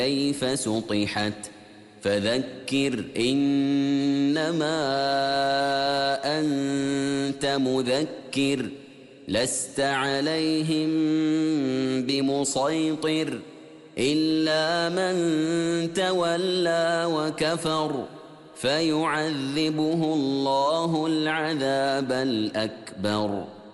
كيف سطحت فذكر إنما أنت مذكر لست عليهم بمسيطر إلا من تولى وكفر فيعذبه الله العذاب الأكبر.